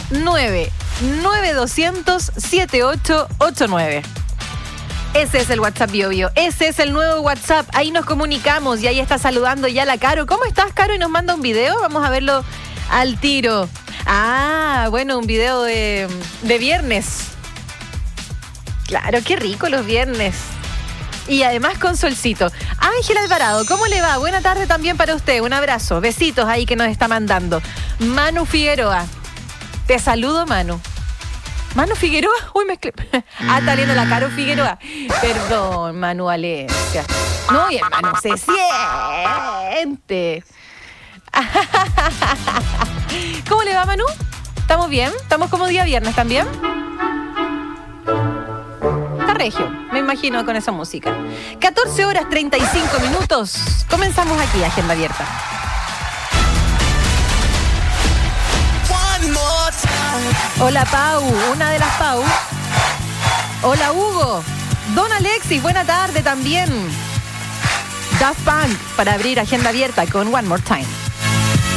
992007889. Ese es el WhatsApp Bio. Ese es el nuevo WhatsApp. Ahí nos comunicamos y ahí está saludando ya la Caro. ¿Cómo estás, Caro? Y nos manda un video. Vamos a verlo al tiro. Bueno, un video de viernes. Claro, qué rico los viernes. Y además con solcito. Ángel Alvarado, ¿cómo le va? Buena tarde también para usted. Un abrazo. Besitos ahí que nos está mandando. Manu Figueroa. Te saludo, Manu. ¿Manu Figueroa? Uy, mezclé. Está viendo la Caro Figueroa. Perdón, Manu Alesia. No, y el Manu se siente. ¿Cómo le va, Manu? ¿Estamos bien? ¿Estamos como día viernes también? Está regio, me imagino con esa música. 14:35. Comenzamos aquí, Agenda Abierta. Hola, Pau, una de las Pau. Hola, Hugo. Don Alexis, buena tarde también. Daft Punk para abrir Agenda Abierta con One More Time.